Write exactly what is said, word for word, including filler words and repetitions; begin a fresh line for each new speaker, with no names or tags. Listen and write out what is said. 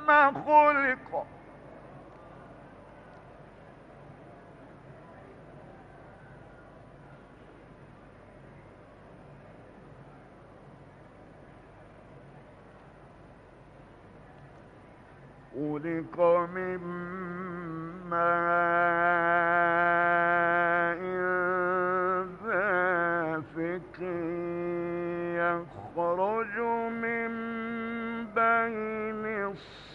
خلق. خلق من ماء دافق يخرج من بين الصلب